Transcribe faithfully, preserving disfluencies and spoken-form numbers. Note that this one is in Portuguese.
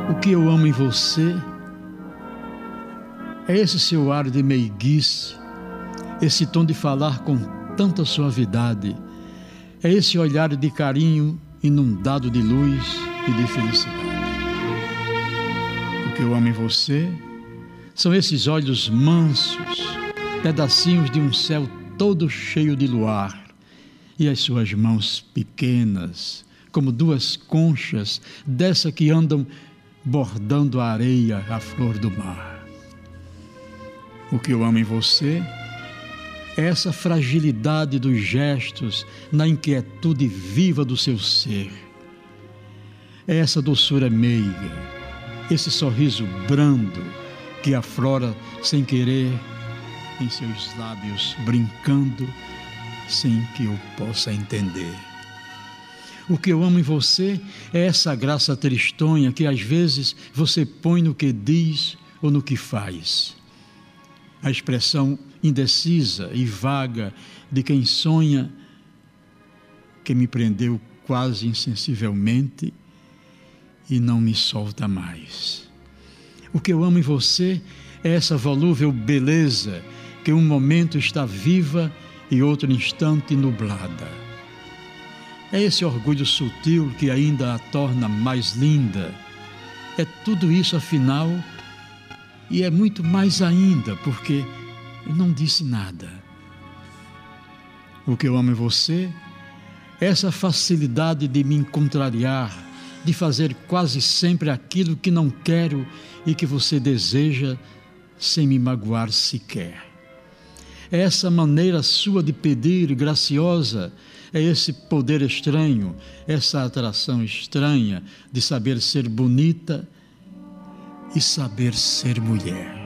O que eu amo em você é esse seu ar de meiguice, esse tom de falar com tanta suavidade, é esse olhar de carinho inundado de luz e de felicidade. O que eu amo em você são esses olhos mansos, pedacinhos de um céu todo cheio de luar, e as suas mãos pequenas, como duas conchas, dessa que andam bordando a areia, a flor do mar. O que eu amo em você é essa fragilidade dos gestos na inquietude viva do seu ser. É essa doçura meiga, esse sorriso brando que aflora sem querer em seus lábios, brincando sem que eu possa entender. O que eu amo em você é essa graça tristonha que às vezes você põe no que diz ou no que faz. A expressão indecisa e vaga de quem sonha, que me prendeu quase insensivelmente e não me solta mais. O que eu amo em você é essa volúvel beleza que um momento está viva e outro instante nublada. É esse orgulho sutil que ainda a torna mais linda. É tudo isso afinal, e é muito mais ainda, porque eu não disse nada. O que eu amo em você é essa facilidade de me contrariar, de fazer quase sempre aquilo que não quero e que você deseja sem me magoar sequer. É essa maneira sua de pedir, graciosa, é esse poder estranho, essa atração estranha de saber ser bonita e saber ser mulher.